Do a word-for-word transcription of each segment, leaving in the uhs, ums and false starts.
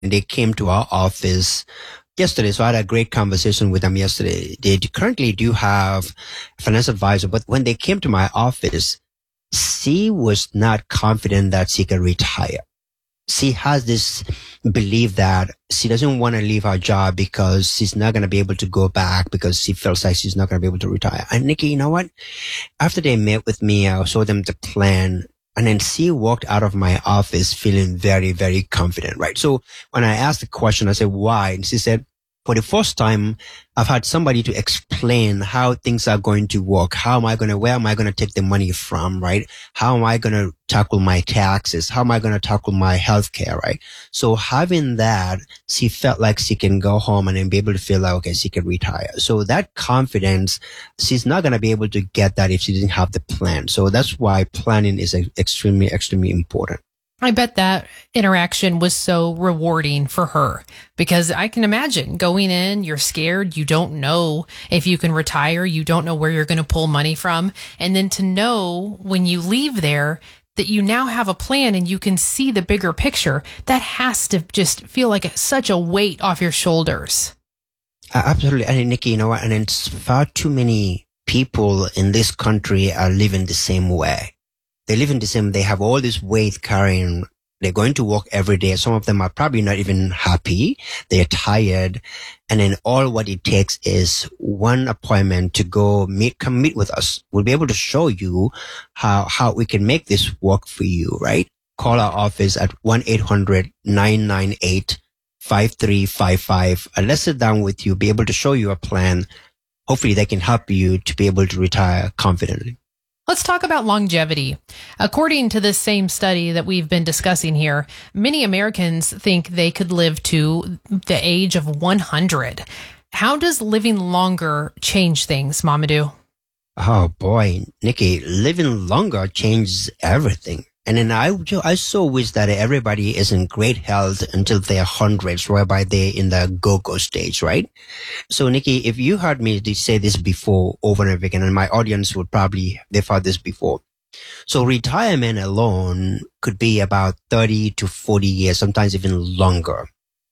And they came to our office yesterday. So I had a great conversation with them yesterday. They currently do have a finance advisor, but when they came to my office, she was not confident that she could retire. She has this belief that she doesn't want to leave her job because she's not going to be able to go back because she feels like she's not going to be able to retire. And Nikki, you know what? After they met with me, I showed them the plan. And then she walked out of my office feeling very, very confident, right? So when I asked the question, I said, why? And she said, for the first time, I've had somebody to explain how things are going to work. How am I going to, where am I going to take the money from, right? How am I going to tackle my taxes? How am I going to tackle my health care, right? So having that, she felt like she can go home and then be able to feel like, okay, she can retire. So that confidence, she's not going to be able to get that if she didn't have the plan. So that's why planning is extremely, extremely important. I bet that interaction was so rewarding for her, because I can imagine going in, you're scared, you don't know if you can retire, you don't know where you're going to pull money from. And then to know when you leave there that you now have a plan and you can see the bigger picture, that has to just feel like such a weight off your shoulders. Uh, absolutely. And Nikki, you know what? And it's far too many people in this country are living the same way. They live in the same, they have all this weight carrying, they're going to work every day. Some of them are probably not even happy. They're tired. And then all what it takes is one appointment to go meet, come meet with us. We'll be able to show you how, how we can make this work for you, right? Call our office at one eight hundred nine nine eight five three five five. And let's sit down with you, be able to show you a plan. Hopefully they can help you to be able to retire confidently. Let's talk about longevity. According to this same study that we've been discussing here, many Americans think they could live to the age of one hundred. How does living longer change things, Mamadou? Oh boy, Nikki, living longer changes everything. And then I, I so wish that everybody is in great health until they're hundreds, whereby they're in the go-go stage, right? So, Nikki, if you heard me say this before over and over again, and my audience would probably, they've heard this before. So retirement alone could be about thirty to forty years, sometimes even longer.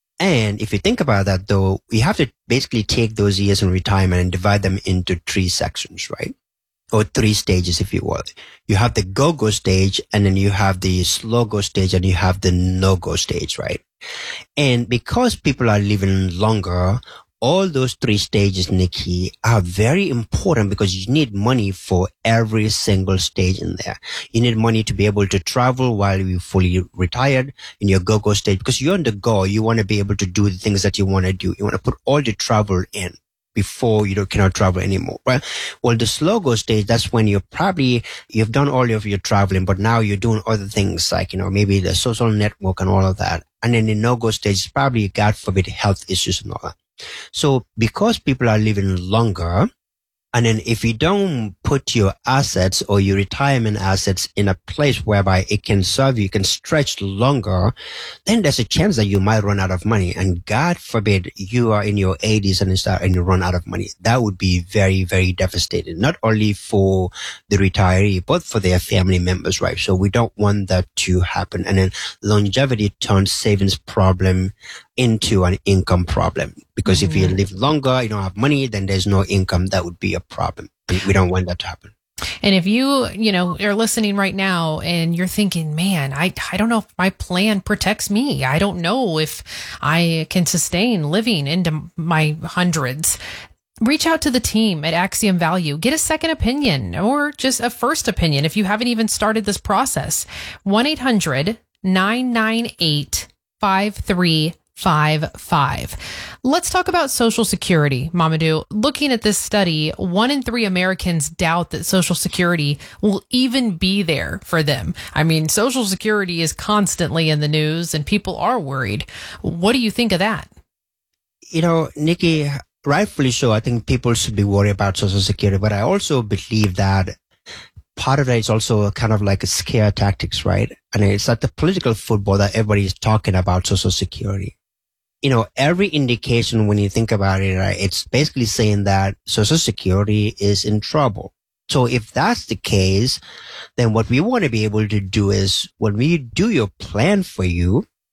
And if you think about that, though, we have to basically take those years in retirement and divide them into three sections, right? Or three stages, if you will. You have the go-go stage, and then you have the slow-go stage, and you have the no-go stage, right? And because people are living longer, all those three stages, Nikki, are very important because you need money for every single stage in there. You need money to be able to travel while you're fully retired in your go-go stage, because you're on the go. You want to be able to do the things that you want to do. You want to put all the travel in before you don't, cannot travel anymore, right? Well, the slow go stage, that's when you're probably, you've done all of your traveling, but now you're doing other things like, you know, maybe the social network and all of that. And then the no-go stage is probably, God forbid, health issues and all that. So because people are living longer, and then if you don't put your assets or your retirement assets in a place whereby it can serve you, can stretch longer, then there's a chance that you might run out of money. And God forbid you are in your eighties and you start and you run out of money. That would be very, very devastating, not only for the retiree, but for their family members, right? So we don't want that to happen. And then longevity turns savings problem into an income problem. Because mm-hmm. if you live longer, you don't have money, then there's no income. That would be a problem. And we don't want that to happen. And if you, you know, are listening right now and you're thinking, man, I, I don't know if my plan protects me. I don't know if I can sustain living into my hundreds. Reach out to the team at Axiom Value. Get a second opinion or just a first opinion if you haven't even started this process. one eight hundred nine nine eight five three five five. Let's talk about Social Security, Mamadou. Looking at this study, one in three Americans doubt that Social Security will even be there for them. I mean, Social Security is constantly in the news and people are worried. What do you think of that? You know, Nikki, rightfully so. I think people should be worried about Social Security, but I also believe that part of that is also kind of like a scare tactics, right? And it's like the political football that everybody is talking about Social Security. You know, every indication when you think about it, right, it's basically saying that Social Security is in trouble. So if that's the case, then what we want to be able to do is when we do your plan for you,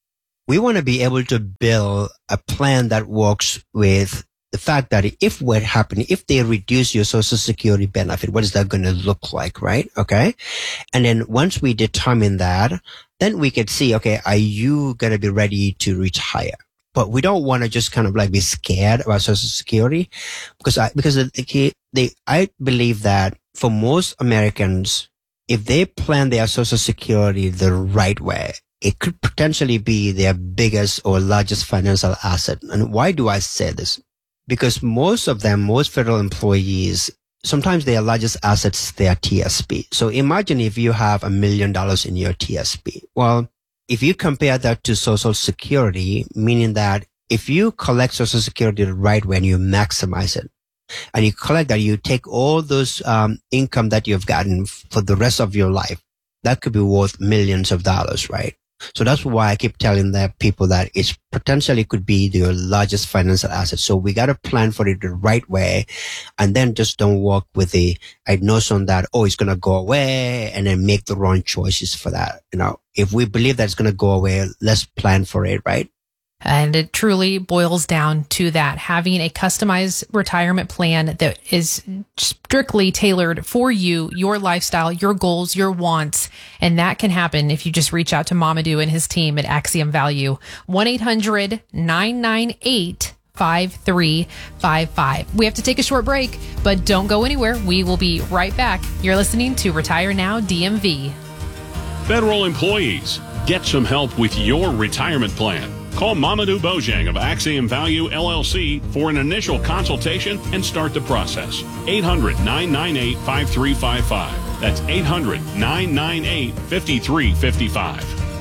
we want to be able to build a plan that works with the fact that if what happened, if they reduce your Social Security benefit, what is that going to look like, right? Okay. And then once we determine that, then we can see, okay, are you going to be ready to retire? But we don't want to just kind of like be scared about Social Security because I, because they, they, I believe that for most Americans, if they plan their Social Security the right way, it could potentially be their biggest or largest financial asset. And why do I say this? Because most of them, most federal employees, sometimes their largest assets is their T S P. So imagine if you have a million dollars in your T S P. Well, if you compare that to Social Security, meaning that if you collect Social Security the right way and you maximize it, and you collect that, you take all those um, income that you've gotten for the rest of your life, that could be worth millions of dollars, right? So that's why I keep telling the people that it potentially could be your largest financial asset. So we got to plan for it the right way, and then just don't walk with the notion that, oh, it's going to go away, and then make the wrong choices for that. You know, if we believe that it's going to go away, let's plan for it, right? And it truly boils down to that, having a customized retirement plan that is strictly tailored for you, your lifestyle, your goals, your wants. And that can happen if you just reach out to Mamadou and his team at Axiom Value. one eight hundred nine nine eight five three five five. We have to take a short break, but don't go anywhere. We will be right back. You're listening to Retire Now D M V. Federal employees, get some help with your retirement plan. Call Mamadou Bojang of Axiom Value, L L C for an initial consultation and start the process. eight hundred nine nine eight five three five five. That's eight hundred nine nine eight five three five five.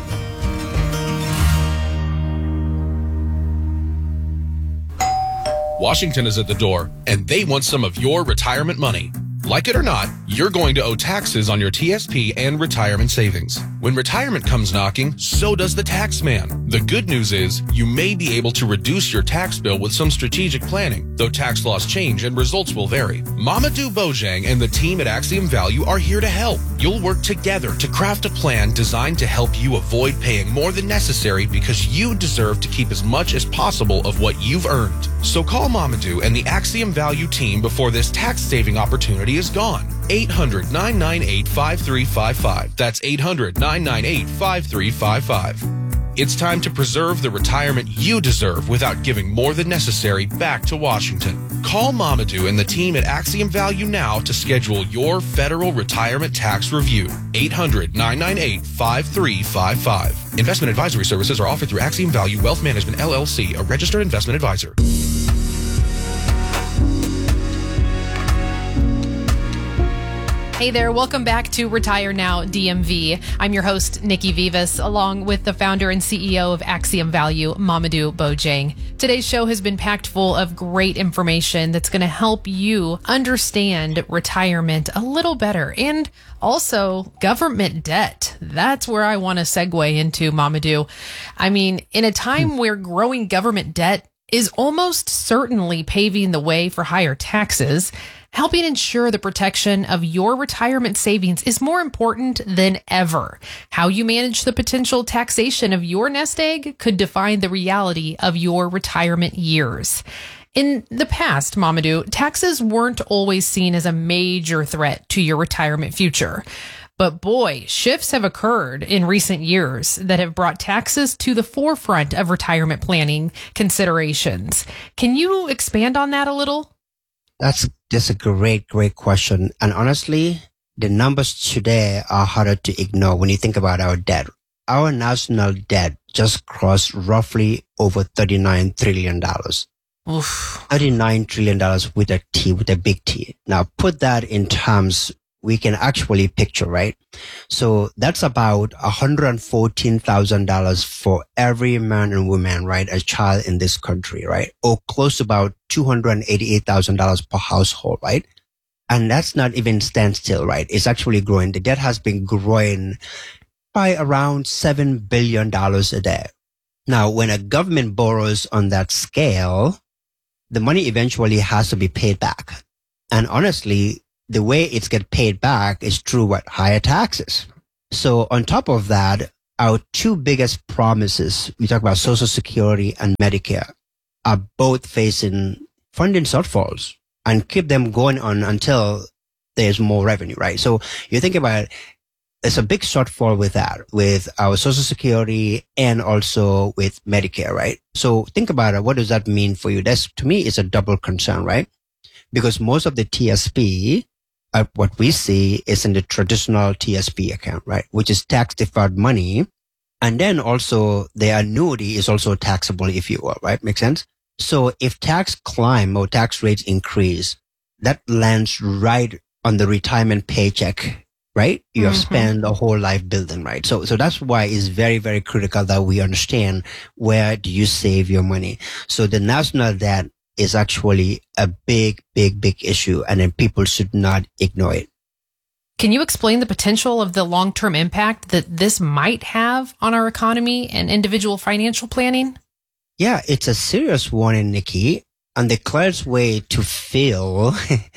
Washington is at the door, and they want some of your retirement money. Like it or not, you're going to owe taxes on your T S P and retirement savings. When retirement comes knocking, so does the tax man. The good news is you may be able to reduce your tax bill with some strategic planning, though tax laws change and results will vary. Mamadou Bojang and the team at Axiom Value are here to help. You'll work together to craft a plan designed to help you avoid paying more than necessary because you deserve to keep as much as possible of what you've earned. So call Mamadou and the Axiom Value team before this tax-saving opportunity is gone. eight hundred nine nine eight five three five five. That's eight hundred nine nine eight five three five five. It's time to preserve the retirement you deserve without giving more than necessary back to Washington. Call Mamadou and the team at Axiom Value now to schedule your federal retirement tax review. eight hundred nine nine eight five three five five. Investment advisory services are offered through Axiom Value Wealth Management, L L C, a registered investment advisor. Hey there, welcome back to Retire Now D M V. I'm your host, Nikki Vivas, along with the founder and C E O of Axiom Value, Mamadou Bojang. Today's show has been packed full of great information that's going to help you understand retirement a little better, and also government debt. That's where I want to segue into, Mamadou. I mean, in a time where growing government debt is almost certainly paving the way for higher taxes, helping ensure the protection of your retirement savings is more important than ever. How you manage the potential taxation of your nest egg could define the reality of your retirement years. In the past, Mamadou, taxes weren't always seen as a major threat to your retirement future. But boy, shifts have occurred in recent years that have brought taxes to the forefront of retirement planning considerations. Can you expand on that a little? That's just a great, great question. And honestly, the numbers today are harder to ignore when you think about our debt. Our national debt just crossed roughly over thirty-nine trillion dollars. Oof. thirty-nine trillion dollars with a T, with a big T. Now put that in terms we can actually picture, right? So that's about one hundred fourteen thousand dollars for every man and woman, right? A child in this country, right? Or close to about two hundred eighty-eight thousand dollars per household, right? And that's not even standstill, right? It's actually growing. The debt has been growing by around seven billion dollars a day. Now, when a government borrows on that scale, the money eventually has to be paid back. And honestly, the way it's get paid back is through what? Higher taxes. So on top of that, our two biggest promises, we talk about Social Security and Medicare, are both facing funding shortfalls and keep them going on until there's more revenue, right? So you think about it, there's a big shortfall with that, with our Social Security and also with Medicare, right? So think about it. What does that mean for you? That's, to me, is a double concern, right? Because most of the T S P, uh, what we see is in the traditional T S P account, right? Which is tax deferred money. And then also the annuity is also taxable, if you will, right? Make sense? So if tax climb or tax rates increase, that lands right on the retirement paycheck, right? You have mm-hmm. spent a whole life building, right? So, so that's why it's very, very critical that we understand where do you save your money. So the national debt is actually a big, big, big issue, and then people should not ignore it. Can you explain the potential of the long-term impact that this might have on our economy and individual financial planning? Yeah, it's a serious warning, Nikki. And the clearest way to feel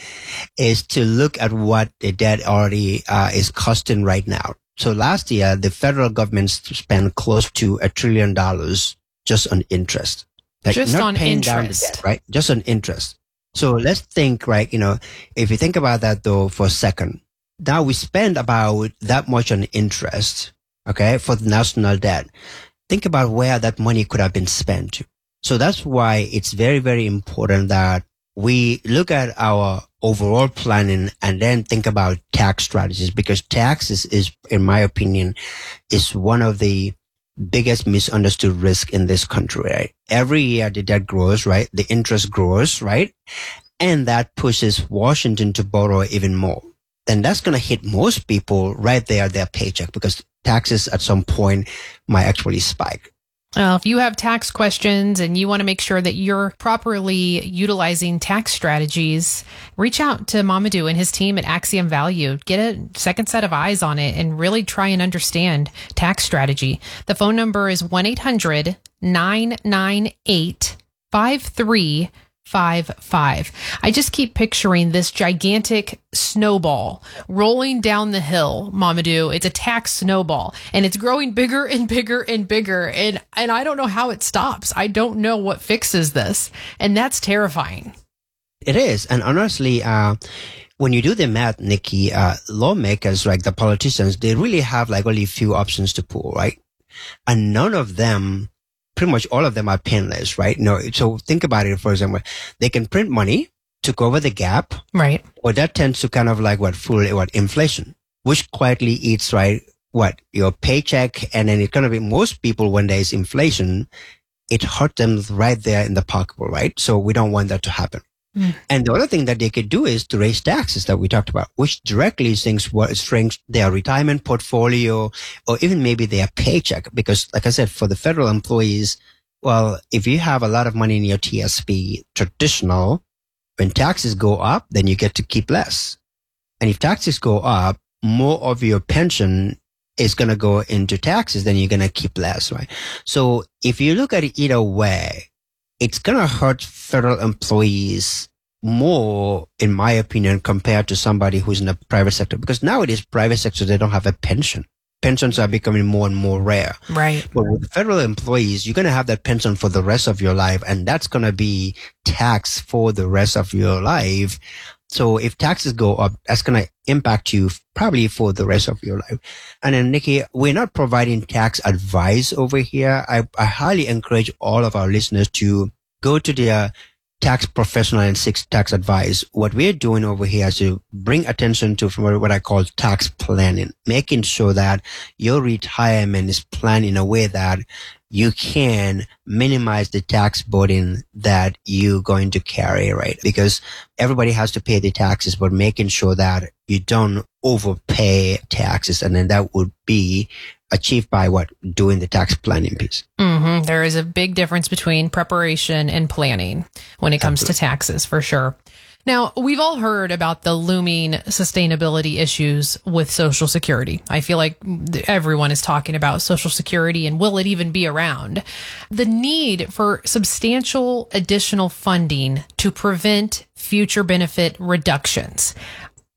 is to look at what the debt already uh, is costing right now. So last year, the federal government spent close to a trillion dollars just on interest. Like just not on paying interest, down the debt, right? Just on interest. So let's think, right? You know, if you think about that though for a second, now we spend about that much on interest, okay, for the national debt. Think about where that money could have been spent. So that's why it's very, very important that we look at our overall planning and then think about tax strategies, because taxes is, in my opinion, is one of the biggest misunderstood risk in this country, right? Every year the debt grows, right? The interest grows, right? And that pushes Washington to borrow even more. Then that's going to hit most people right there at their paycheck, because taxes at some point might actually spike. Well, if you have tax questions and you want to make sure that you're properly utilizing tax strategies, reach out to Mamadou and his team at Axiom Value. Get a second set of eyes on it and really try and understand tax strategy. The phone number is one eight hundred nine nine eight five three five five. I just keep picturing this gigantic snowball rolling down the hill, Mamadou. It's a tax snowball, and it's growing bigger and bigger and bigger. And, and I don't know how it stops. I don't know what fixes this. And that's terrifying. It is. And honestly, uh, when you do the math, Nikki, uh, lawmakers, like the politicians, they really have like only a few options to pull, right? And none of them, pretty much all of them are painless, right? You know, so think about it, for example, they can print money to cover the gap. Right. Or that tends to kind of like what, fool, what, inflation, which quietly eats, right, what, your paycheck. And then it kind of be, most people, when there is inflation, it hurts them right there in the pocketbook, right? So we don't want that to happen. Mm. And the other thing that they could do is to raise taxes that we talked about, which directly strengthens what strengthens their retirement portfolio or even maybe their paycheck. Because like I said, for the federal employees, well, if you have a lot of money in your T S P traditional, when taxes go up, then you get to keep less. And if taxes go up, more of your pension is going to go into taxes, then you're going to keep less, right? So if you look at it either way, it's going to hurt federal employees more, in my opinion, compared to somebody who's in the private sector. Because nowadays, private sector, they don't have a pension. Pensions are becoming more and more rare. Right. But with federal employees, you're going to have that pension for the rest of your life, and that's going to be taxed for the rest of your life. So if taxes go up, that's going to impact you probably for the rest of your life. And then, Nikki, we're not providing tax advice over here. I, I highly encourage all of our listeners to go to their tax professional and seek tax advice. What we're doing over here is to bring attention to what I call tax planning, making sure that your retirement is planned in a way that you can minimize the tax burden that you're going to carry, right? Because everybody has to pay the taxes, but making sure that you don't overpay taxes. And then that would be achieved by what? Doing the tax planning piece. Mm-hmm. There is a big difference between preparation and planning when it comes Absolutely. to taxes, for sure. Now, we've all heard about the looming sustainability issues with Social Security. I feel like everyone is talking about Social Security and will it even be around? The need for substantial additional funding to prevent future benefit reductions.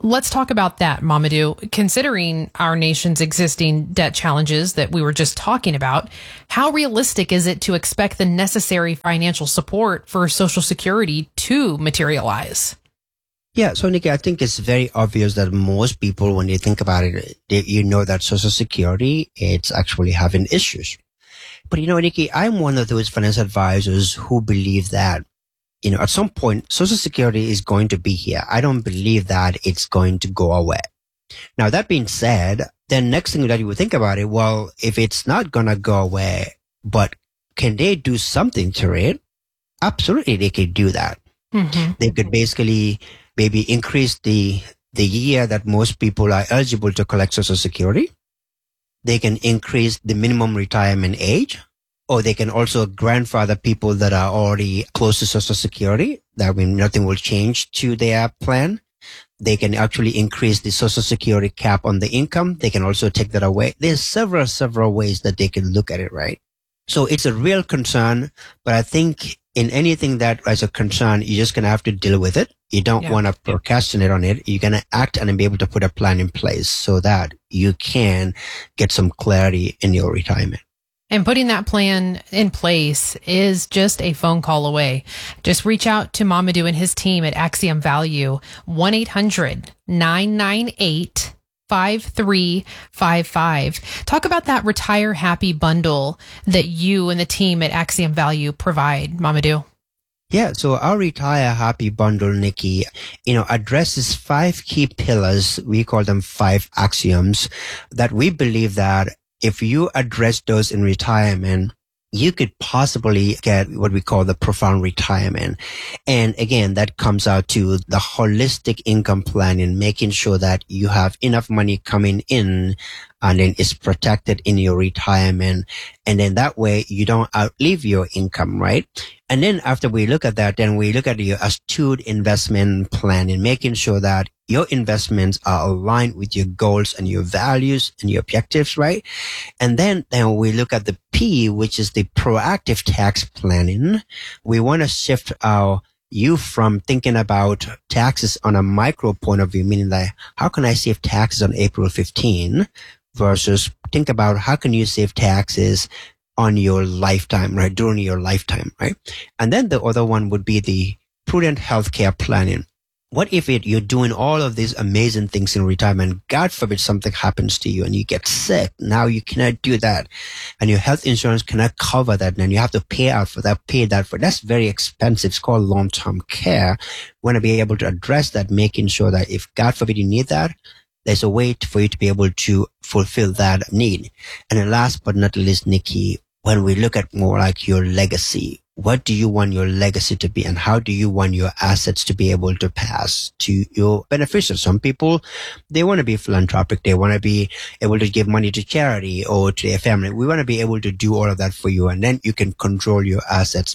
Let's talk about that, Mamadou. Considering our nation's existing debt challenges that we were just talking about, how realistic is it to expect the necessary financial support for Social Security to materialize? Yeah, so Nikki, I think it's very obvious that most people, when they think about it, they, you know that Social Security, it's actually having issues. But you know, Nikki, I'm one of those financial advisors who believe that, you know, at some point, Social Security is going to be here. I don't believe that it's going to go away. Now, that being said, then next thing that you would think about it, well, if it's not going to go away, but can they do something to it? Absolutely, they could do that. Mm-hmm. They could basically maybe increase the the year that most people are eligible to collect Social Security. They can increase the minimum retirement age. Or they can also grandfather people that are already close to Social Security. That means nothing will change to their plan. They can actually increase the Social Security cap on the income. They can also take that away. There's several, several ways that they can look at it, right? So it's a real concern, but I think in anything that is a concern, you're just going to have to deal with it. You don't yeah. want to procrastinate on it. You're going to act and be able to put a plan in place so that you can get some clarity in your retirement. And putting that plan in place is just a phone call away. Just reach out to Mamadou and his team at Axiom Value, one eight hundred nine nine eight five three five five. Talk about that Retire Happy bundle that you and the team at Axiom Value provide, Mamadou. Yeah, so our Retire Happy bundle, Nikki, you know, addresses five key pillars. We call them five axioms that we believe that if you address those in retirement, you could possibly get what we call the profound retirement. And again, that comes out to the holistic income planning, making sure that you have enough money coming in and then it's protected in your retirement. And then that way you don't outlive your income, right? And then after we look at that, then we look at your astute investment plan and making sure that your investments are aligned with your goals and your values and your objectives, right? And then, then we look at the P, which is the proactive tax planning. We want to shift our you from thinking about taxes on a micro point of view, meaning that how can I save taxes on April fifteenth versus think about how can you save taxes on your lifetime, right? During your lifetime, right? And then the other one would be the prudent healthcare planning. What if it, you're doing all of these amazing things in retirement? God forbid something happens to you and you get sick. Now you cannot do that. And your health insurance cannot cover that. And you have to pay out for that, pay that for. That's very expensive. It's called long-term care. We want to be able to address that, making sure that if God forbid you need that, there's a way for you to be able to fulfill that need. And then last but not least, Nikki, when we look at more like your legacy, what do you want your legacy to be and how do you want your assets to be able to pass to your beneficiaries? Some people, they want to be philanthropic. They want to be able to give money to charity or to their family. We want to be able to do all of that for you. And then you can control your assets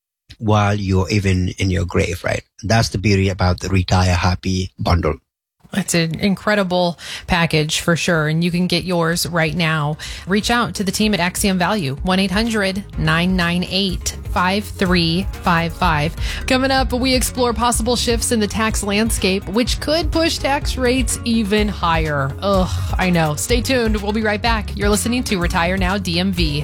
while you're even in your grave, right? That's the beauty about the Retire Happy bundle. It's an incredible package for sure, and you can get yours right now. Reach out to the team at Axiom Value, one eight hundred nine nine eight five three five five. Coming up, we explore possible shifts in the tax landscape, which could push tax rates even higher. Ugh, I know. Stay tuned. We'll be right back. You're listening to Retire Now D M V.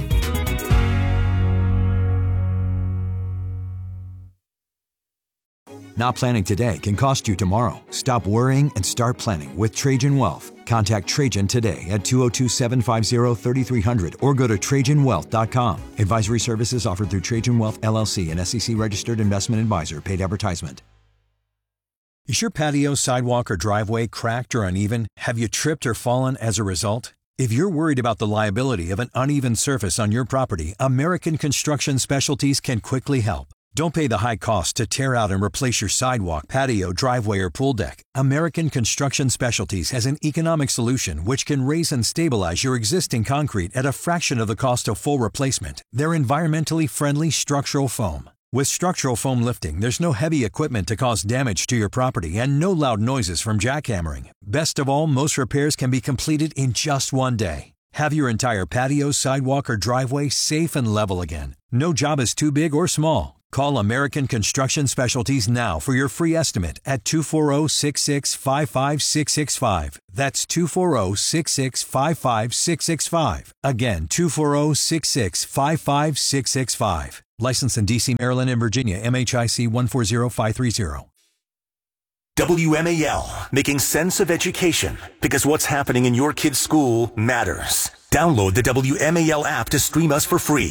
Not planning today can cost you tomorrow. Stop worrying and start planning with Trajan Wealth. Contact Trajan today at two oh two, seven five zero, three three zero zero or go to trajan wealth dot com. Advisory services offered through Trajan Wealth, L L C, an S E C-registered investment advisor. Paid advertisement. Is your patio, sidewalk, or driveway cracked or uneven? Have you tripped or fallen as a result? If you're worried about the liability of an uneven surface on your property, American Construction Specialties can quickly help. Don't pay the high cost to tear out and replace your sidewalk, patio, driveway, or pool deck. American Construction Specialties has an economic solution which can raise and stabilize your existing concrete at a fraction of the cost of full replacement. They're environmentally friendly structural foam. With structural foam lifting, there's no heavy equipment to cause damage to your property and no loud noises from jackhammering. Best of all, most repairs can be completed in just one day. Have your entire patio, sidewalk, or driveway safe and level again. No job is too big or small. Call American Construction Specialties now for your free estimate at two four zero, six six five five six six five. That's two four zero, six six five five six six five. Again, two four zero, six six five five six six five. Licensed in D C, Maryland, and Virginia. M H I C one four zero five three zero. W M A L, making sense of education, because what's happening in your kid's school matters. Download the W M A L app to stream us for free.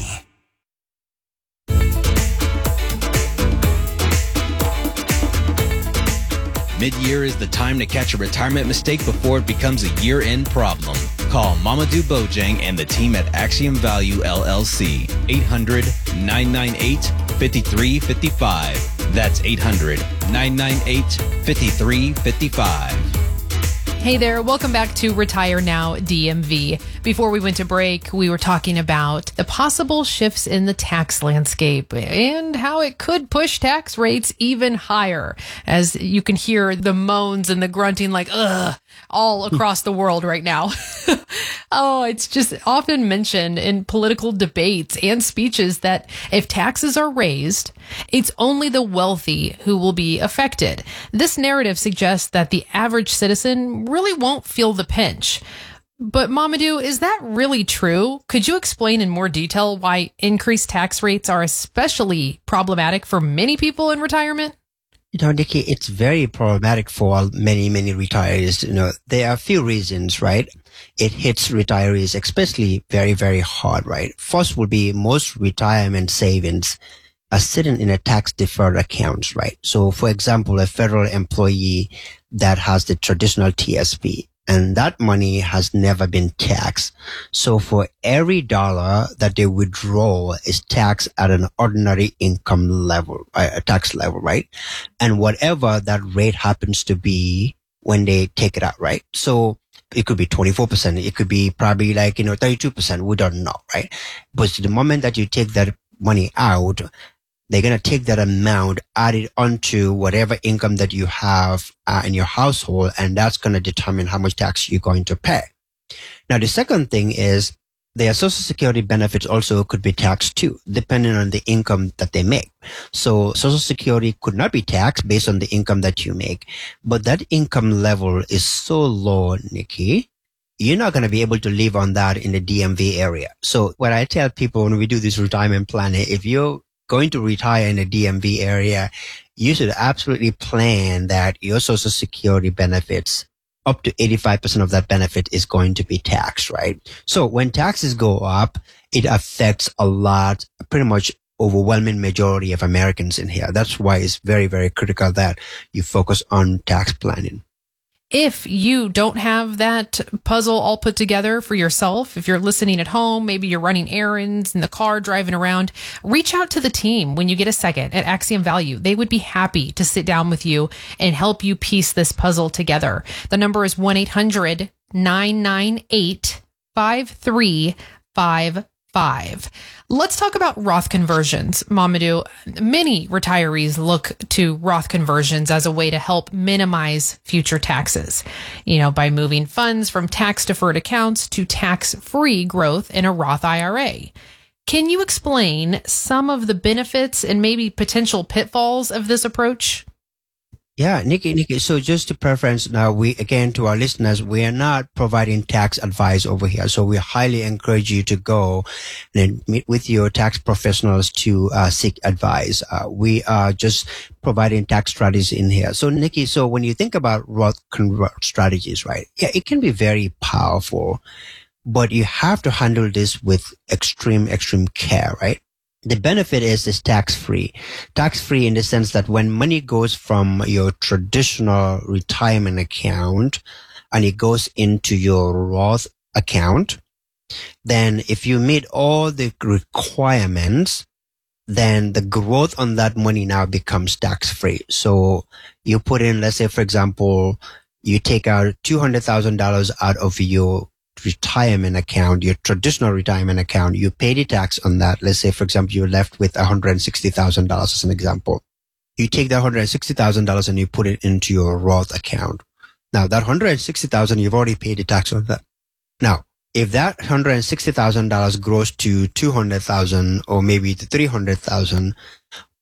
Mid-year is the time to catch a retirement mistake before it becomes a year-end problem. Call Mamadou Bojang and the team at Axiom Value L L C. eight hundred, nine nine eight, five three five five. That's eight hundred, nine nine eight, five three five five. Hey there, welcome back to Retire Now D M V. Before we went to break, we were talking about the possible shifts in the tax landscape and how it could push tax rates even higher. As you can hear the moans and the grunting like, ugh, all across the world right now. Oh, it's just often mentioned in political debates and speeches that if taxes are raised, it's only the wealthy who will be affected. This narrative suggests that the average citizen really won't feel the pinch. But Mamadou, is that really true? Could you explain in more detail why increased tax rates are especially problematic for many people in retirement? You know, Nikki, it's very problematic for many, many retirees. You know, there are a few reasons, right? It hits retirees especially very, very hard, right? First would be most retirement savings are sitting in a tax deferred accounts, right? So, for example, a federal employee that has the traditional T S P, and that money has never been taxed. So for every dollar that they withdraw is taxed at an ordinary income level, a tax level, right? And whatever that rate happens to be when they take it out, right? So it could be twenty-four percent. It could be probably like, you know, thirty-two percent. We don't know, right? But the moment that you take that money out, they're going to take that amount, add it onto whatever income that you have uh, in your household, and that's going to determine how much tax you're going to pay. Now, the second thing is their Social Security benefits also could be taxed too, depending on the income that they make. So Social Security could not be taxed based on the income that you make, but that income level is so low, Nikki, you're not going to be able to live on that in the D M V area. So what I tell people when we do this retirement planning, if you're going to retire in the D M V area, you should absolutely plan that your Social Security benefits, up to eighty-five percent of that benefit is going to be taxed, right? So when taxes go up, it affects a lot, pretty much overwhelming majority of Americans in here. That's why it's very, very critical that you focus on tax planning. If you don't have that puzzle all put together for yourself, if you're listening at home, maybe you're running errands in the car, driving around, reach out to the team when you get a second at Axiom Value. They would be happy to sit down with you and help you piece this puzzle together. The number is one eight hundred nine nine eight five three five five. Let's talk about Roth conversions, Mamadou. Many retirees look to Roth conversions as a way to help minimize future taxes, you know, by moving funds from tax-deferred accounts to tax-free growth in a Roth I R A. Can you explain some of the benefits and maybe potential pitfalls of this approach? Yeah, Nikki, Nikki. So just to preference now, we, again, to our listeners, we are not providing tax advice over here. So we highly encourage you to go and meet with your tax professionals to uh, seek advice. Uh, we are just providing tax strategies in here. So Nikki, so when you think about Roth convert strategies, right? Yeah, it can be very powerful, but you have to handle this with extreme, extreme care, right? The benefit is is tax-free. Tax-free in the sense that when money goes from your traditional retirement account and it goes into your Roth account, then if you meet all the requirements, then the growth on that money now becomes tax-free. So you put in, let's say, for example, you take out two hundred thousand dollars out of your retirement account, your traditional retirement account, you pay the tax on that. Let's say, for example, you're left with one hundred sixty thousand dollars as an example. You take that one hundred sixty thousand dollars and you put it into your Roth account. Now, that one hundred sixty thousand dollars, you've already paid the tax on that. Now, if that one hundred sixty thousand dollars grows to two hundred thousand dollars or maybe to three hundred thousand dollars,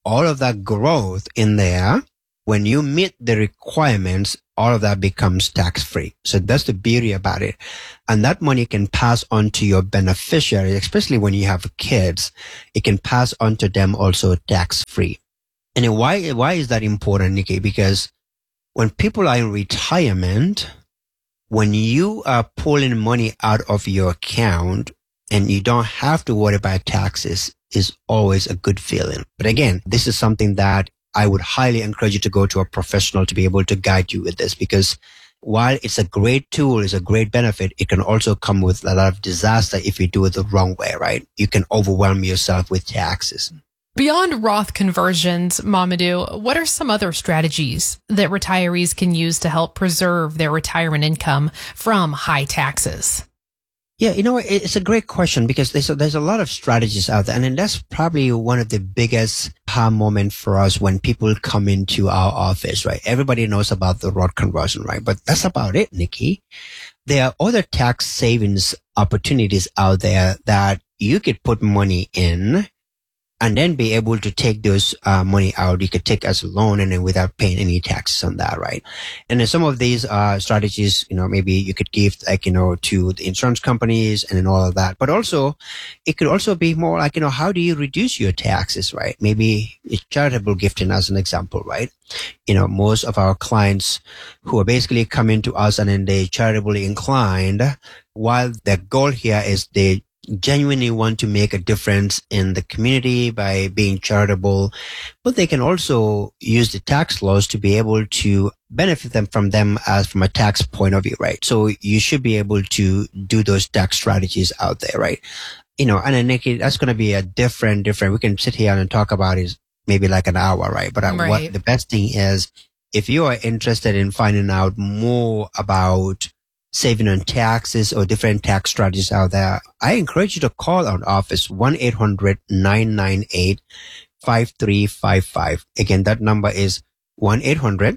all of that growth in there, when you meet the requirements, all of that becomes tax-free. So that's the beauty about it. And that money can pass on to your beneficiaries, especially when you have kids. It can pass on to them also tax-free. And why, why is that important, Nikki? Because when people are in retirement, when you are pulling money out of your account and you don't have to worry about taxes, is always a good feeling. But again, this is something that I would highly encourage you to go to a professional to be able to guide you with this, because while it's a great tool, it's a great benefit, it can also come with a lot of disaster if you do it the wrong way, right? You can overwhelm yourself with taxes. Beyond Roth conversions, Mamadou, what are some other strategies that retirees can use to help preserve their retirement income from high taxes? Yeah, you know, it's a great question, because there's a, there's a lot of strategies out there. And then that's probably one of the biggest aha moment for us when people come into our office, right? Everybody knows about the Roth conversion, right? But that's about it, Nikki. There are other tax savings opportunities out there that you could put money in and then be able to take those uh, money out. You could take as a loan and then without paying any taxes on that, right? And then some of these uh, strategies, you know, maybe you could give, like, you know, to the insurance companies and then all of that. But also, it could also be more like, you know, how do you reduce your taxes, right? Maybe it's charitable gifting as an example, right? You know, most of our clients who are basically coming to us and then they charitably inclined, while their goal here is they genuinely want to make a difference in the community by being charitable, but they can also use the tax laws to be able to benefit them from them as from a tax point of view, right? So you should be able to do those tax strategies out there, right? You know, and then Nikki, that's going to be a different, different, we can sit here and talk about it maybe like an hour, right? But right. What the best thing is, if you are interested in finding out more about saving on taxes or different tax strategies out there, I encourage you to call our office, one eight hundred nine nine eight five three five five. Again, that number is one eight hundred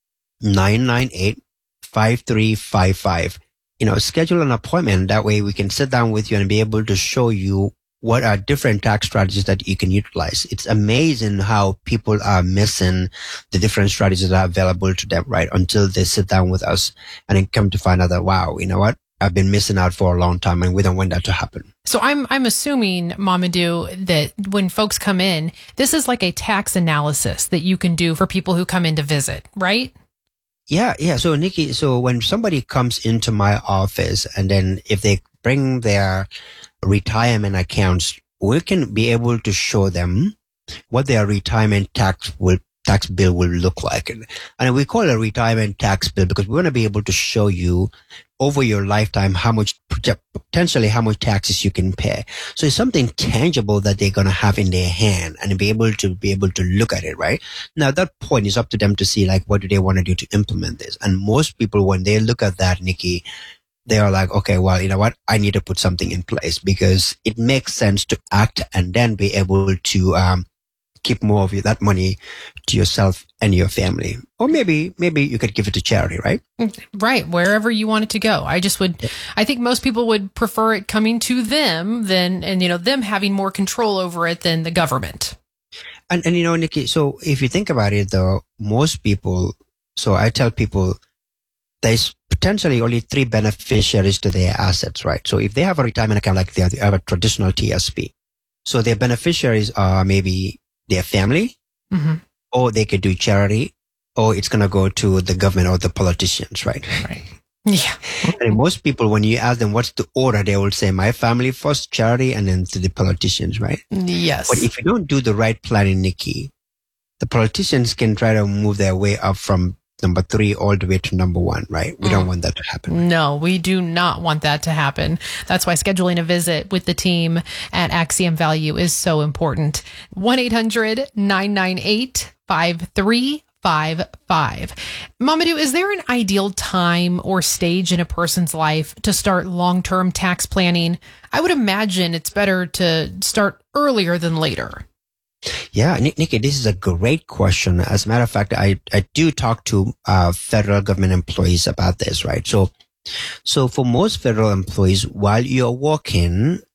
nine nine eight five three five five. You know, schedule an appointment. That way we can sit down with you and be able to show you what are different tax strategies that you can utilize. It's amazing how people are missing the different strategies that are available to them, right? Until they sit down with us and then come to find out that, wow, you know what? I've been missing out for a long time and we don't want that to happen. So I'm, I'm assuming, Mamadou, that when folks come in, this is like a tax analysis that you can do for people who come in to visit, right? Yeah. Yeah. So Nikki, so when somebody comes into my office and then if they bring their retirement accounts, we can be able to show them what their retirement tax will tax bill will look like. And, and we call it a retirement tax bill because we want to be able to show you over your lifetime how much, potentially how much taxes you can pay. So it's something tangible that they're going to have in their hand and be able to be able to look at it, right? Now, at that point, it's up to them to see, like, what do they want to do to implement this? And most people, when they look at that, Nikki, they are like, okay, well, you know what? I need to put something in place because it makes sense to act and then be able to um, keep more of that money to yourself and your family. Or maybe, maybe you could give it to charity, right? Right. Wherever you want it to go. I just would, yeah. I think most people would prefer it coming to them than, and, you know, them having more control over it than the government. And, and, you know, Nikki, so if you think about it, though, most people, so I tell people there's potentially only three beneficiaries to their assets, right? So if they have a retirement account like they have a traditional T S P, so their beneficiaries are maybe their family, mm-hmm. or they could do charity, or it's going to go to the government or the politicians, right? Right. Yeah. And most people, when you ask them what's the order, they will say my family first, charity, and then to the politicians, right? Yes. But if you don't do the right planning, Nikki, the politicians can try to move their way up from number three all the way to number one, right? We mm. don't want that to happen. No, we do not want that to happen. That's why scheduling a visit with the team at Axiom Value is so important. one eight hundred nine nine eight five three five five. Mamadou, is there an ideal time or stage in a person's life to start long-term tax planning? I would imagine it's better to start earlier than later. Yeah, Nikki, this is a great question. As a matter of fact, I, I do talk to uh, federal government employees about this, right? So, so for most federal employees, while you're working,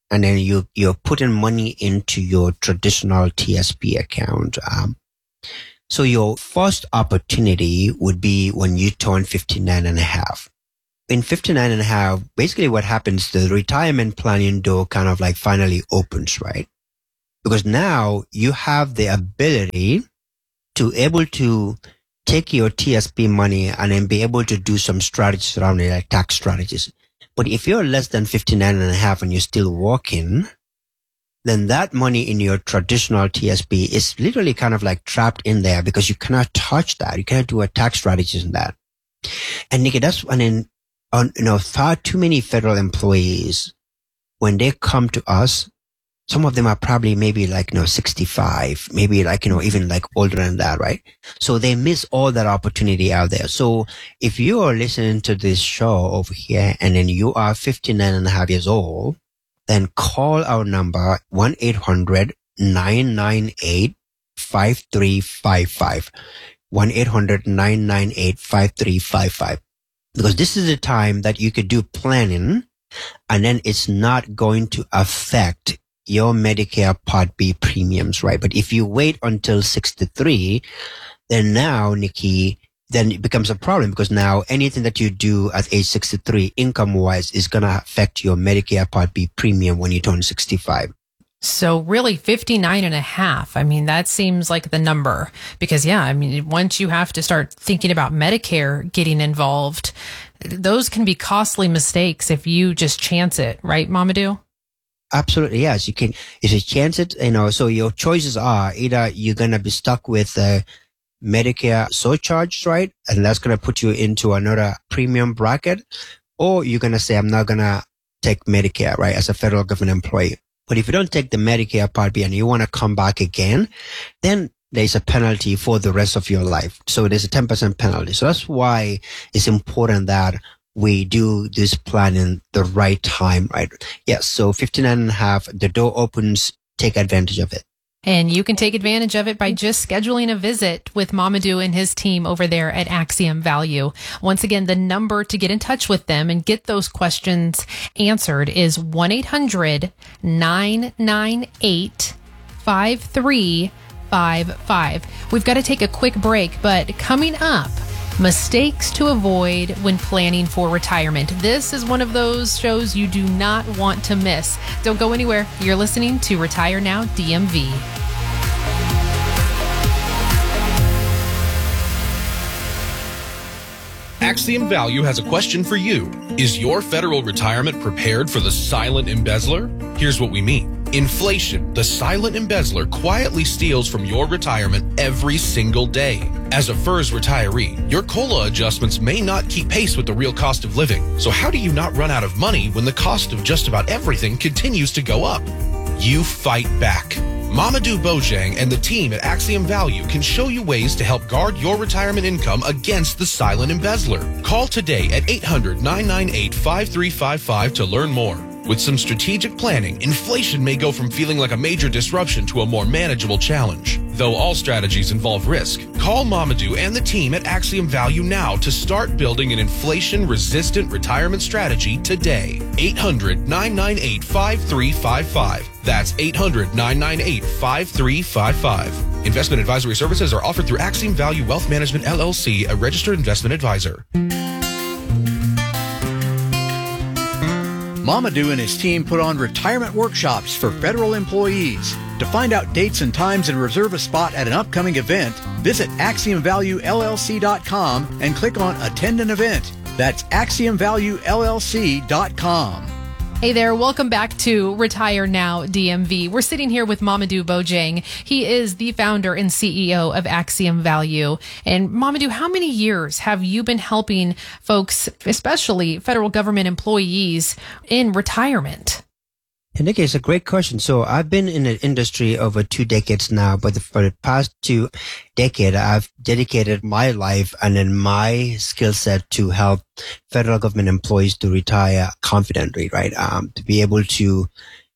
and then you, you're putting money into your traditional T S P account. Um, so your first opportunity would be when you turn fifty-nine and a half. In fifty-nine and a half, basically what happens, the retirement planning door kind of like finally opens, right? Because now you have the ability to able to take your T S P money and then be able to do some strategies around it, like tax strategies. But if you're less than fifty-nine and a half and you're still working, then that money in your traditional T S P is literally kind of like trapped in there because you cannot touch that. You cannot do a tax strategies in that. And Nikki, that's when in, on, you know, far too many federal employees, when they come to us, some of them are probably maybe like, you know, sixty-five, maybe like, you know, even like older than that, right? So they miss all that opportunity out there. So if you are listening to this show over here and then you are fifty-nine and a half years old, then call our number one eight hundred nine nine eight five three five five. one eight hundred nine nine eight five three five five. Because this is the time that you could do planning and then it's not going to affect your Medicare Part B premiums, right? But if you wait until sixty-three, then now, Nikki, then it becomes a problem because now anything that you do at age sixty-three income-wise is going to affect your Medicare Part B premium when you turn sixty-five. So really fifty-nine and a half. I mean, that seems like the number because, yeah, I mean, once you have to start thinking about Medicare getting involved, those can be costly mistakes if you just chance it, right, Mamadou? Absolutely, yes. You can, if you chance it, you know, so your choices are either you're going to be stuck with uh, Medicare surcharge, right? And that's going to put you into another premium bracket, or you're going to say, I'm not going to take Medicare, right, as a federal government employee. But if you don't take the Medicare Part B and you want to come back again, then there's a penalty for the rest of your life. So there's a ten percent penalty. So that's why it's important that we do this planning the right time, right? Yes. So fifty-nine and a half, the door opens, take advantage of it. And you can take advantage of it by just scheduling a visit with Mamadou and his team over there at Axiom Value. Once again, the number to get in touch with them and get those questions answered is one eight hundred nine nine eight five three five five. We've got to take a quick break, but coming up, mistakes to avoid when planning for retirement. This is one of those shows you do not want to miss. Don't go anywhere. You're listening to Retire Now D M V. Axiom Value has a question for you. Is your federal retirement prepared for the silent embezzler? Here's what we mean. Inflation, the silent embezzler, quietly steals from your retirement every single day. As a F E R S retiree, your COLA adjustments may not keep pace with the real cost of living. So how do you not run out of money when the cost of just about everything continues to go up? You fight back. Mamadou Bojang and the team at Axiom Value can show you ways to help guard your retirement income against the silent embezzler. Call today at eight hundred nine nine eight five three five five to learn more. With some strategic planning, inflation may go from feeling like a major disruption to a more manageable challenge. Though all strategies involve risk, call Mamadou and the team at Axiom Value now to start building an inflation-resistant retirement strategy today. eight hundred nine nine eight five three five five. That's eight hundred nine nine eight five three five five. Investment advisory services are offered through Axiom Value Wealth Management, L L C, a registered investment advisor. Mamadou and his team put on retirement workshops for federal employees. To find out dates and times and reserve a spot at an upcoming event, visit axiom value L L C dot com and click on Attend an Event. That's axiom value L L C dot com. Hey there, welcome back to Retire Now D M V. We're sitting here with Mamadou Bojang. He is the founder and C E O of Axiom Value. And Mamadou, how many years have you been helping folks, especially federal government employees, in retirement? And Nikki, it's a great question. So I've been in the industry over two decades now, but for the past two decades, I've dedicated my life and then my skill set to help federal government employees to retire confidently, right? Um, to be able to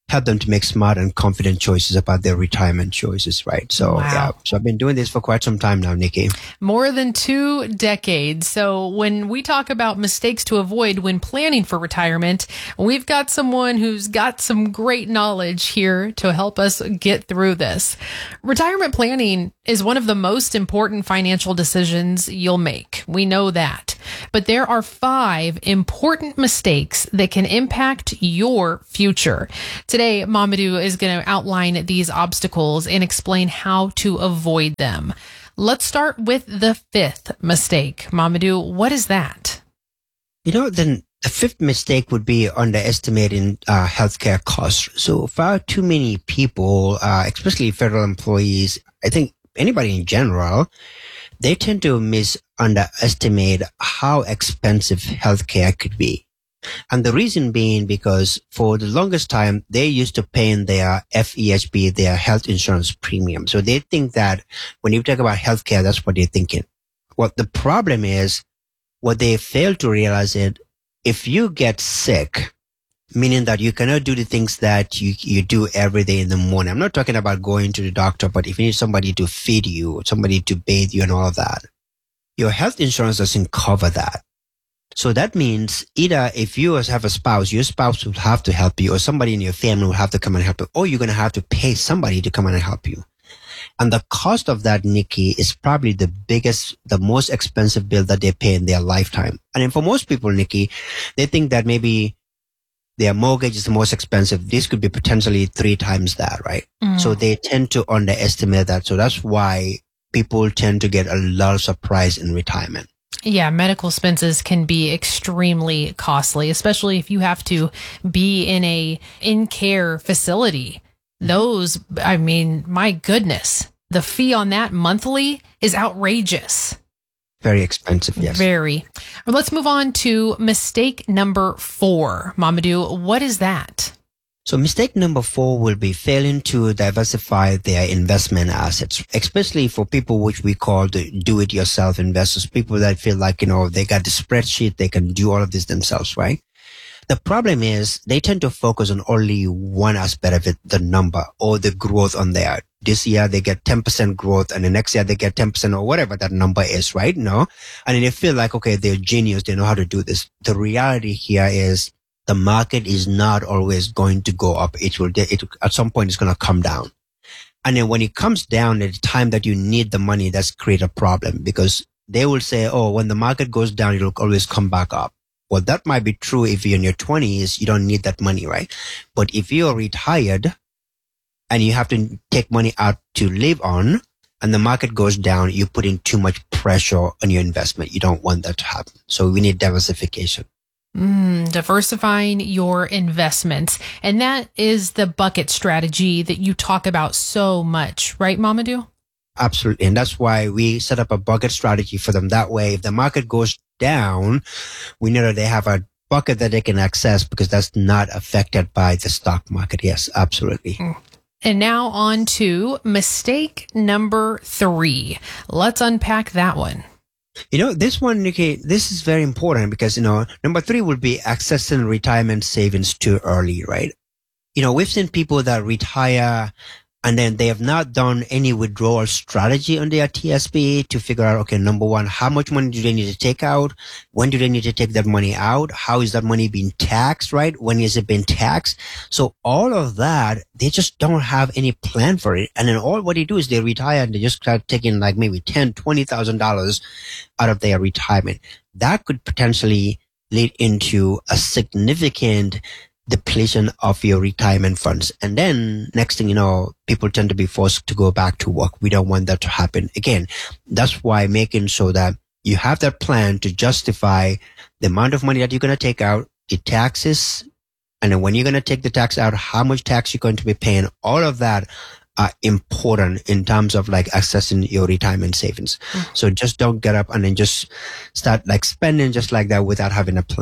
help them to make smart and confident choices about their retirement choices, right? So, wow. yeah. So I've been doing this for quite some time now, Nikki. More than two decades. So when we talk about mistakes to avoid when planning for retirement, we've got someone who's got some great knowledge here to help us get through this. Retirement planning is one of the most important financial decisions you'll make. We know that. But there are five important mistakes that can impact your future. Today, Mamadou is going to outline these obstacles and explain how to avoid them. Let's start with the fifth mistake. Mamadou, what is that? You know, then the fifth mistake would be underestimating uh, healthcare costs. So far too many people, uh, especially federal employees, I think anybody in general, they tend to mis underestimate how expensive healthcare could be. And the reason being because for the longest time, they used to pay their F E H B, their health insurance premium. So they think that when you talk about healthcare, that's what they're thinking. What the problem is, what they fail to realize is if you get sick, meaning that you cannot do the things that you, you do every day in the morning. I'm not talking about going to the doctor, but if you need somebody to feed you, somebody to bathe you and all of that, your health insurance doesn't cover that. So that means either if you have a spouse, your spouse will have to help you, or somebody in your family will have to come and help you, or you're going to have to pay somebody to come and help you. And the cost of that, Nikki, is probably the biggest, the most expensive bill that they pay in their lifetime. And then for most people, Nikki, they think that maybe their mortgage is the most expensive. This could be potentially three times that, right? Mm. So they tend to underestimate that. So that's why people tend to get a lot of surprise in retirement. Yeah, medical expenses can be extremely costly, especially if you have to be in a in-care facility. Those, I mean, my goodness, the fee on that monthly is outrageous. Very expensive, yes. Very. Well, let's move on to mistake number four. Mamadou, what is that? So mistake number four will be failing to diversify their investment assets, especially for people which we call the do-it-yourself investors, people that feel like, you know, they got the spreadsheet, they can do all of this themselves, right? The problem is they tend to focus on only one aspect of it, the number or the growth on there. This year they get ten percent growth and the next year they get ten percent or whatever that number is, right? No. And then they feel like, okay, they're genius. They know how to do this. The reality here is the market is not always going to go up. It will, it, at some point it's going to come down. And then when it comes down at the time that you need the money, that's create a problem because they will say, oh, when the market goes down, it'll always come back up. Well, that might be true if you're in your twenties, you don't need that money, right? But if you're retired and you have to take money out to live on and the market goes down, you're putting too much pressure on your investment. You don't want that to happen. So we need diversification. Mm, diversifying your investments. And that is the bucket strategy that you talk about so much, right, Mamadou? Absolutely. And that's why we set up a bucket strategy for them. That way, if the market goes down, we know that they have a bucket that they can access because that's not affected by the stock market. Yes, absolutely. Mm. And now on to mistake number three. Let's unpack that one. You know, this one, Nikki, this is very important because, you know, number three would be accessing retirement savings too early, right? You know, we've seen people that retire and then they have not done any withdrawal strategy on their T S P to figure out, okay, number one, how much money do they need to take out? When do they need to take that money out? How is that money being taxed, right? When is it being taxed? So all of that, they just don't have any plan for it. And then all what they do is they retire and they just start taking like maybe ten thousand dollars, twenty thousand dollars out of their retirement. That could potentially lead into a significant depletion of your retirement funds. And then next thing you know, people tend to be forced to go back to work. We don't want that to happen. Again, that's why making sure that you have that plan to justify the amount of money that you're going to take out, the taxes, and then when you're going to take the tax out, how much tax you're going to be paying, all of that are important in terms of like accessing your retirement savings. Mm-hmm. So just don't get up and then just start like spending just like that without having a plan.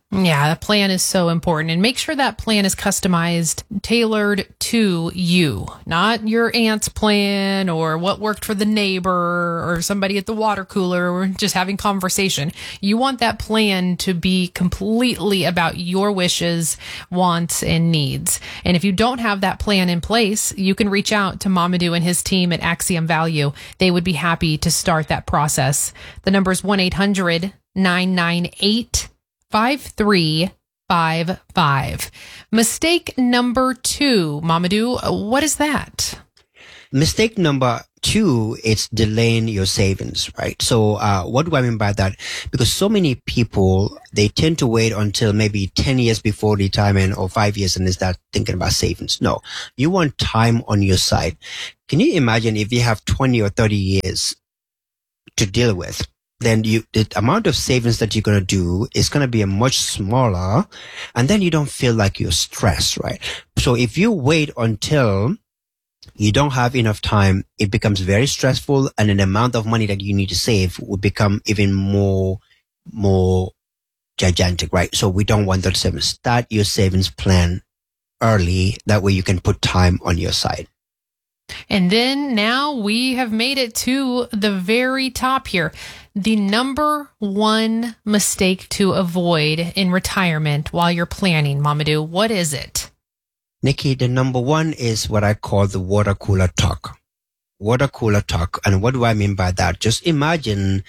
Yeah, the plan is so important. And make sure that plan is customized, tailored to you, not your aunt's plan or what worked for the neighbor or somebody at the water cooler or just having conversation. You want that plan to be completely about your wishes, wants, and needs. And if you don't have that plan in place, you can reach out to Mamadou and his team at Axiom Value. They would be happy to start that process. The number is one eight hundred nine nine eight five three five five. Mistake number two, Mamadou, what is that? Mistake number two is delaying your savings, right? So uh, what do I mean by that? Because so many people, they tend to wait until maybe ten years before retirement or five years and they start thinking about savings. No, you want time on your side. Can you imagine if you have twenty or thirty years to deal with? Then you, the amount of savings that you're going to do is going to be a much smaller, and then you don't feel like you're stressed, right? So if you wait until you don't have enough time, it becomes very stressful, and then the amount of money that you need to save will become even more, more gigantic, right? So we don't want that savings. Start your savings plan early. That way you can put time on your side. And then now we have made it to the very top here. The number one mistake to avoid in retirement while you're planning, Mamadou, what is it? Nikki, the number one is what I call the water cooler talk. Water cooler talk. And what do I mean by that? Just imagine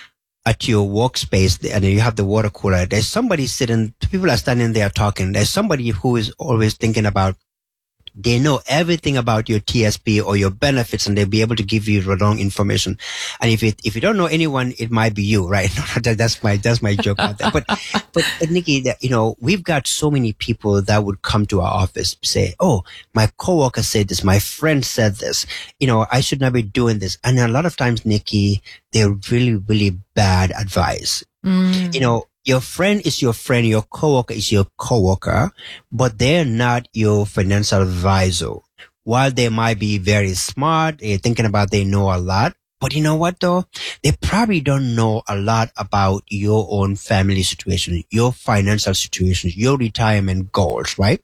at your workspace and you have the water cooler. There's somebody sitting, people are standing there talking. There's somebody who is always thinking about, they know everything about your T S P or your benefits, and they'll be able to give you the wrong information. And if it, if you don't know anyone, it might be you, right? that's my, that's my joke out there. But, but, but Nikki, you know, we've got so many people that would come to our office, say, oh, my coworker said this, my friend said this, you know, I should not be doing this. And a lot of times, Nikki, they're really, really bad advice. Mm. You know, your friend is your friend, your coworker is your coworker, but they're not your financial advisor. While they might be very smart, they're thinking about they know a lot, but you know what though? They probably don't know a lot about your own family situation, your financial situation, your retirement goals, right?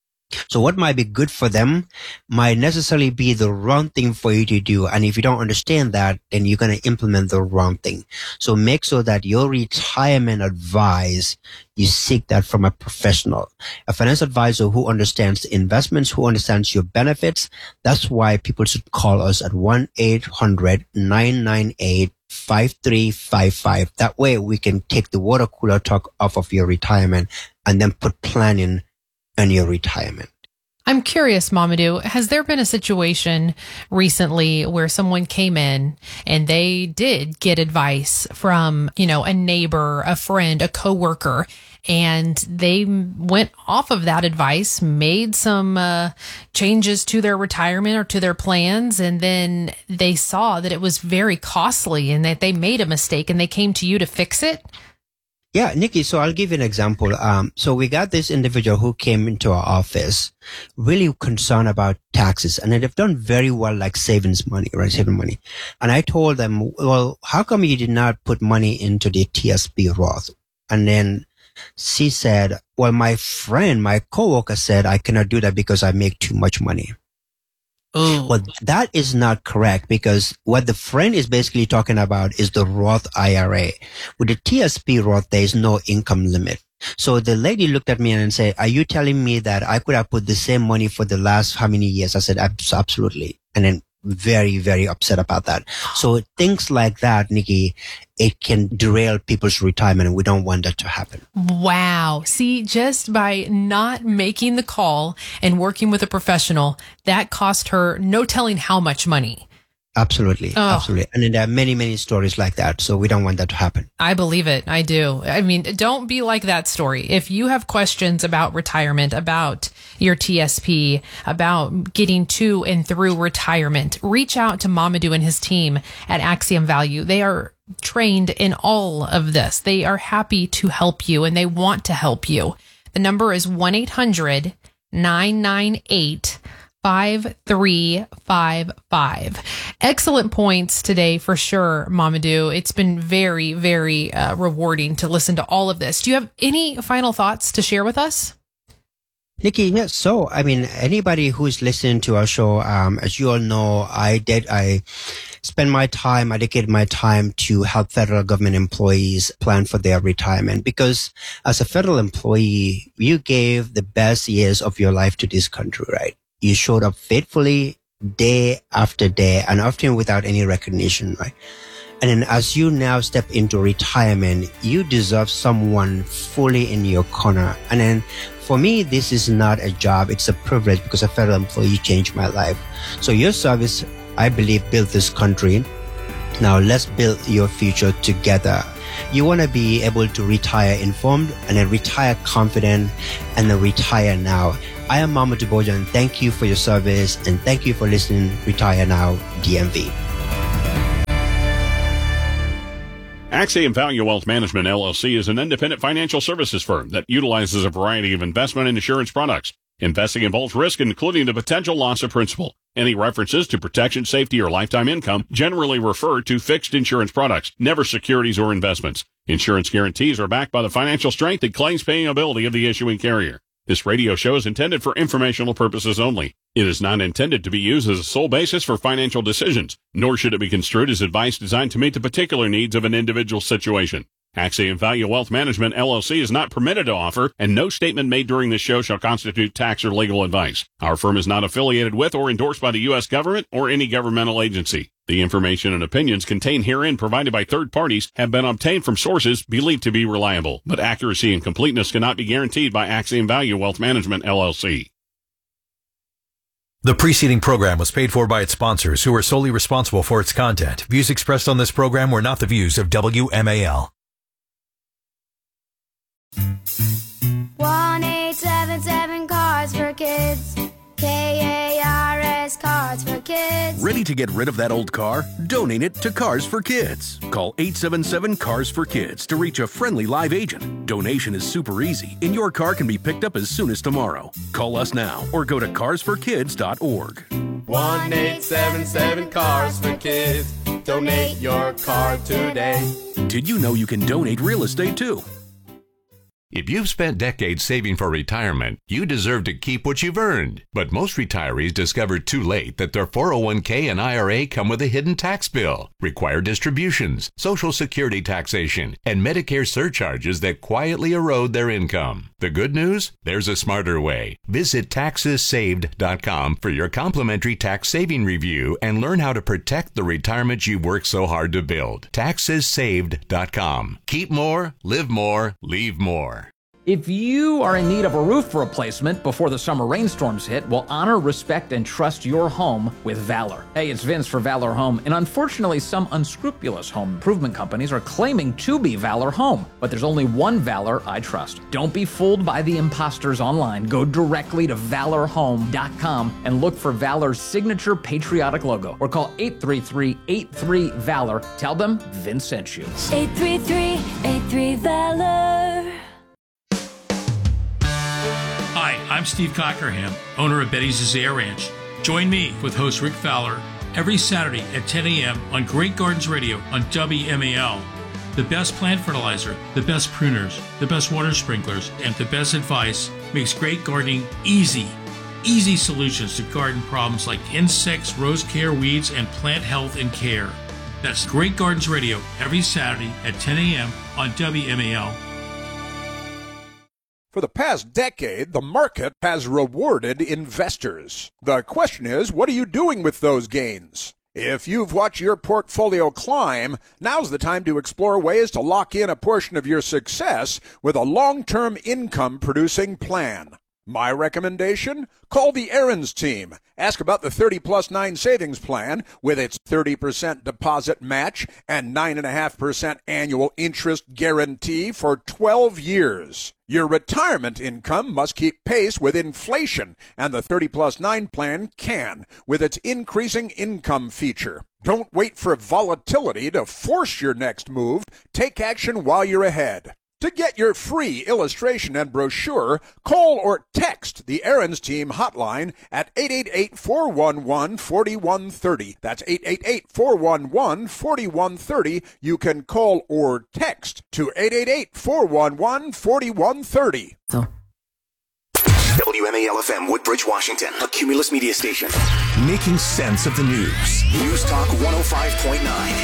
So what might be good for them might necessarily be the wrong thing for you to do. And if you don't understand that, then you're going to implement the wrong thing. So make sure that your retirement advice, you seek that from a professional, a financial advisor who understands investments, who understands your benefits. That's why people should call us at one eight hundred nine nine eight five three five five. That way we can take the water cooler talk off of your retirement and then put planning and your retirement. I'm curious, Mamadou, has there been a situation recently where someone came in and they did get advice from, you know, a neighbor, a friend, a coworker, and they went off of that advice, made some uh, changes to their retirement or to their plans, and then they saw that it was very costly and that they made a mistake and they came to you to fix it? Yeah, Nikki, so I'll give you an example. Um, so we got this individual who came into our office really concerned about taxes, and they've done very well, like savings money, right? Saving money. And I told them, well, how come you did not put money into the T S P Roth? And then she said, well, my friend, my coworker said I cannot do that because I make too much money. Oh. Well, that is not correct, because what the friend is basically talking about is the Roth I R A. With the T S P Roth, there is no income limit. So the lady looked at me and said, are you telling me that I could have put the same money for the last how many years? I said, absolutely. And then very, very upset about that. So things like that, Nikki, it can derail people's retirement, and we don't want that to happen. Wow. See, just by not making the call and working with a professional, that cost her no telling how much money. Absolutely. Oh. Absolutely. And then there are many, many stories like that. So we don't want that to happen. I believe it. I do. I mean, don't be like that story. If you have questions about retirement, about your T S P, about getting to and through retirement, reach out to Mamadou and his team at Axiom Value. They are trained in all of this. They are happy to help you, and they want to help you. The number is one eight hundred nine nine eight five three five five. Excellent points today for sure, Mamadou. It's been very, very uh, rewarding to listen to all of this. Do you have any final thoughts to share with us? Nikki, yes. So, I mean, anybody who's listening to our show, um, as you all know, I did, I spend my time, I dedicate my time to help federal government employees plan for their retirement, because as a federal employee, you gave the best years of your life to this country, right? You showed up faithfully day after day and often without any recognition, right? And then as you now step into retirement, you deserve someone fully in your corner. And then for me, this is not a job. It's a privilege because a federal employee changed my life. So your service, I believe, built this country. Now let's build your future together. You want to be able to retire informed and then retire confident and then retire now. I am Mamadou Bojang. Thank you for your service and thank you for listening. Retire Now, D M V. Axiom Value Wealth Management, L L C is an independent financial services firm that utilizes a variety of investment and insurance products. Investing involves risk, including the potential loss of principal. Any references to protection, safety, or lifetime income generally refer to fixed insurance products, never securities or investments. Insurance guarantees are backed by the financial strength and claims paying ability of the issuing carrier. This radio show is intended for informational purposes only. It is not intended to be used as a sole basis for financial decisions, nor should it be construed as advice designed to meet the particular needs of an individual situation. Axiom Value Wealth Management, L L C is not permitted to offer, and no statement made during this show shall constitute tax or legal advice. Our firm is not affiliated with or endorsed by the U S government or any governmental agency. The information and opinions contained herein provided by third parties have been obtained from sources believed to be reliable, but accuracy and completeness cannot be guaranteed by Axiom Value Wealth Management, L L C. The preceding program was paid for by its sponsors, who are solely responsible for its content. Views expressed on this program were not the views of W M A L. one eight seven seven Cards for Kids. K A R S Cards for Kids. Ready to get rid of that old car? Donate it to Cars for Kids. Call eight seven seven Cars for Kids to reach a friendly live agent. Donation is super easy, and your car can be picked up as soon as tomorrow. Call us now or go to cars for kids dot org. one eight seven seven Cars for Kids. Donate your car today. Did you know you can donate real estate too? If you've spent decades saving for retirement, you deserve to keep what you've earned. But most retirees discover too late that their four oh one k and I R A come with a hidden tax bill, required distributions, Social Security taxation, and Medicare surcharges that quietly erode their income. The good news? There's a smarter way. Visit taxes saved dot com for your complimentary tax saving review and learn how to protect the retirement you've worked so hard to build. taxes saved dot com. Keep more, live more, leave more. If you are in need of a roof replacement before the summer rainstorms hit, well, honor, respect, and trust your home with Valor. Hey, it's Vince for Valor Home, and unfortunately, some unscrupulous home improvement companies are claiming to be Valor Home, but there's only one Valor I trust. Don't be fooled by the imposters online. Go directly to valor home dot com and look for Valor's signature patriotic logo, or call eight three three, eight three, VALOR. Tell them Vince sent you. eight three three, eight three, VALOR. Hi, I'm Steve Cockerham, owner of Betty's Azalea Ranch. Join me with host Rick Fowler every Saturday at ten a.m. on Great Gardens Radio on W M A L. The best plant fertilizer, the best pruners, the best water sprinklers, and the best advice makes great gardening easy. Easy solutions to garden problems like insects, rose care, weeds, and plant health and care. That's Great Gardens Radio every Saturday at ten a.m. on W M A L. For the past decade, the market has rewarded investors. The question is, what are you doing with those gains? If you've watched your portfolio climb, now's the time to explore ways to lock in a portion of your success with a long-term income-producing plan. My recommendation? Call the Aaron's team. Ask about the thirty plus nine savings plan with its thirty percent deposit match and nine point five percent annual interest guarantee for twelve years. Your retirement income must keep pace with inflation, and the thirty plus nine plan can with its increasing income feature. Don't wait for volatility to force your next move. Take action while you're ahead. To get your free illustration and brochure, call or text the Aaron's Team hotline at eight eight eight, four one one, four one three zero. That's eight eight eight, four one one, four one three zero. You can call or text to eight eight eight, four one one, four one three zero. W M A L F M, Woodbridge, Washington, a Cumulus media station. Making sense of the news. News Talk one oh five point nine.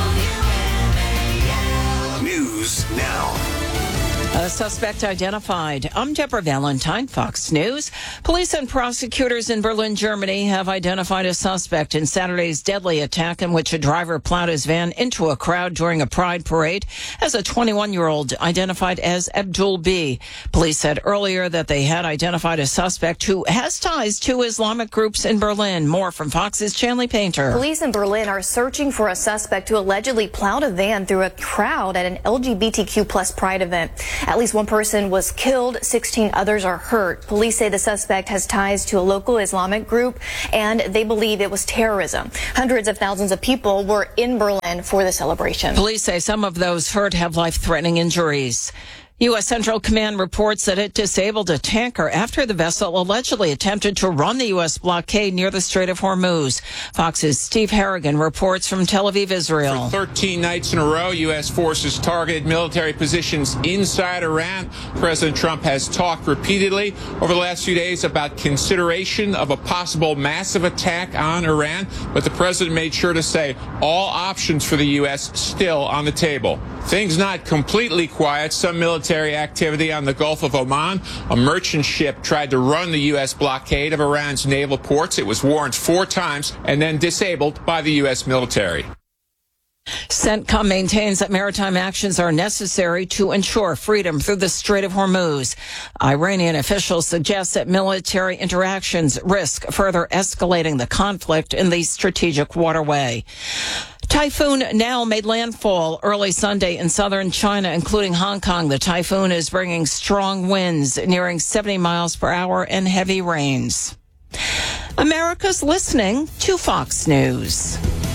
News now. A suspect identified. I'm Deborah Valentine, Fox News. Police and prosecutors in Berlin, Germany have identified a suspect in Saturday's deadly attack in which a driver plowed his van into a crowd during a pride parade as a twenty-one-year-old identified as Abdul B. Police said earlier that they had identified a suspect who has ties to Islamic groups in Berlin. More from Fox's Chanley Painter. Police in Berlin are searching for a suspect who allegedly plowed a van through a crowd at an L G B T Q plus pride event. At least one person was killed, sixteen others are hurt. Police say the suspect has ties to a local Islamic group, and they believe it was terrorism. Hundreds of thousands of people were in Berlin for the celebration. Police say some of those hurt have life-threatening injuries. U S Central Command reports that it disabled a tanker after the vessel allegedly attempted to run the U S blockade near the Strait of Hormuz. Fox's Steve Harrigan reports from Tel Aviv, Israel. For thirteen nights in a row, U S forces targeted military positions inside Iran. President Trump has talked repeatedly over the last few days about consideration of a possible massive attack on Iran, but the president made sure to say all options for the U S still on the table. Things not completely quiet. Some military activity on the Gulf of Oman. A merchant ship tried to run the U S blockade of Iran's naval ports. It was warned four times and then disabled by the U S military. CENTCOM maintains that maritime actions are necessary to ensure freedom through the Strait of Hormuz. Iranian officials suggest that military interactions risk further escalating the conflict in the strategic waterway. Typhoon Nell made landfall early Sunday in southern China, including Hong Kong. The typhoon is bringing strong winds nearing seventy miles per hour and heavy rains. America's listening to Fox News.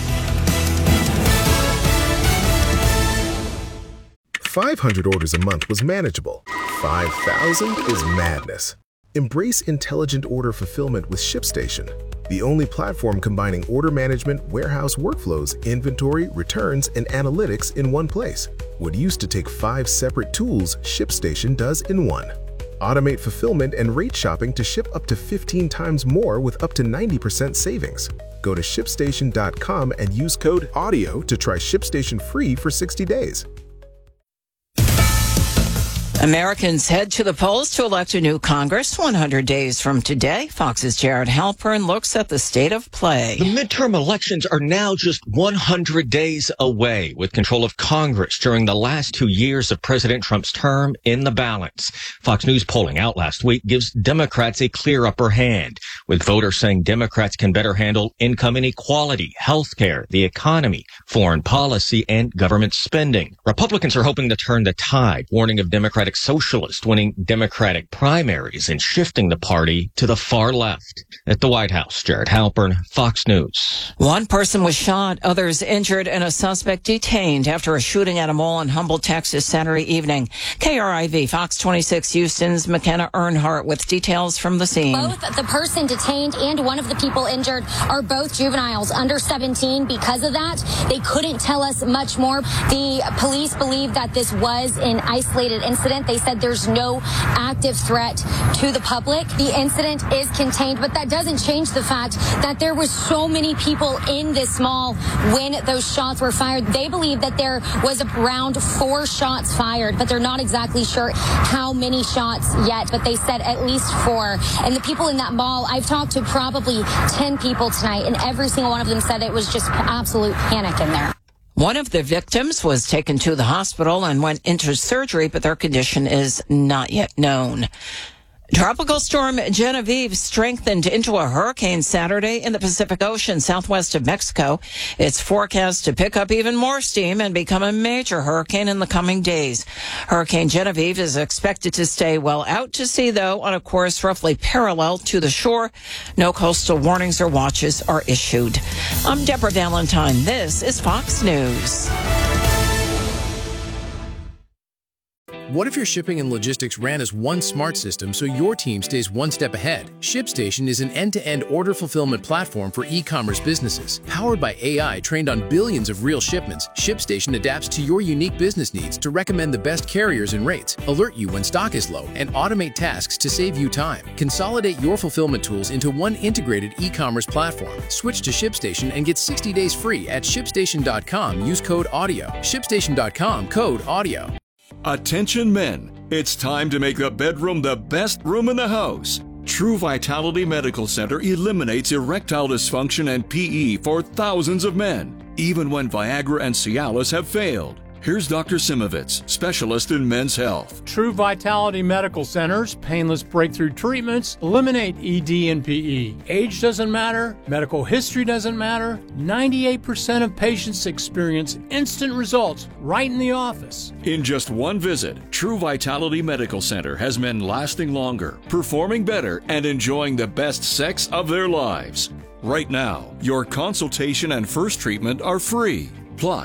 five hundred orders a month was manageable. five thousand is madness. Embrace intelligent order fulfillment with ShipStation, the only platform combining order management, warehouse workflows, inventory, returns, and analytics in one place. What used to take five separate tools, ShipStation does in one. Automate fulfillment and rate shopping to ship up to fifteen times more with up to ninety percent savings. Go to ship station dot com and use code AUDIO to try ShipStation free for sixty days. Americans head to the polls to elect a new Congress one hundred days from today. Fox's Jared Halpern looks at the state of play. The midterm elections are now just one hundred days away, with control of Congress during the last two years of President Trump's term in the balance. Fox News polling out last week gives Democrats a clear upper hand, with voters saying Democrats can better handle income inequality, health care, the economy, foreign policy, and government spending. Republicans are hoping to turn the tide, warning of Democratic socialists winning Democratic primaries and shifting the party to the far left. At the White House, Jared Halpern, Fox News. One person was shot, others injured, and a suspect detained after a shooting at a mall in Humble, Texas, Saturday evening. K R I V, Fox twenty-six Houston's McKenna Earnhardt with details from the scene. Both the person detained and one of the people injured are both juveniles under seventeen. Because of that, they couldn't tell us much more. The police believe that this was an isolated incident. They said there's no active threat to the public. The incident is contained, but that doesn't change the fact that there was so many people in this mall when those shots were fired. They believe that there was around four shots fired, but they're not exactly sure how many shots yet, but they said at least four. And the people in that mall, I've talked to probably ten people tonight, and every single one of them said it was just absolute panic in there. One of the victims was taken to the hospital and went into surgery, but their condition is not yet known. Tropical storm Genevieve strengthened into a hurricane Saturday in the Pacific Ocean southwest of Mexico. It's forecast to pick up even more steam and become a major hurricane in the coming days. Hurricane Genevieve is expected to stay well out to sea, though, on a course roughly parallel to the shore. No coastal warnings or watches are issued. I'm Deborah Valentine. This is Fox News. What if your shipping and logistics ran as one smart system so your team stays one step ahead? ShipStation is an end-to-end order fulfillment platform for e-commerce businesses. Powered by A I trained on billions of real shipments, ShipStation adapts to your unique business needs to recommend the best carriers and rates, alert you when stock is low, and automate tasks to save you time. Consolidate your fulfillment tools into one integrated e-commerce platform. Switch to ShipStation and get sixty days free at ShipStation dot com. Use code AUDIO. ShipStation dot com, code AUDIO. Attention men, it's time to make the bedroom the best room in the house. True Vitality Medical Center eliminates erectile dysfunction and P E for thousands of men, even when Viagra and Cialis have failed. Here's Doctor Simovitz, specialist in men's health. True Vitality Medical Center's painless breakthrough treatments eliminate E D and P E. Age doesn't matter, medical history doesn't matter. ninety-eight percent of patients experience instant results right in the office. In just one visit, True Vitality Medical Center has men lasting longer, performing better, and enjoying the best sex of their lives. Right now, your consultation and first treatment are free. Plus,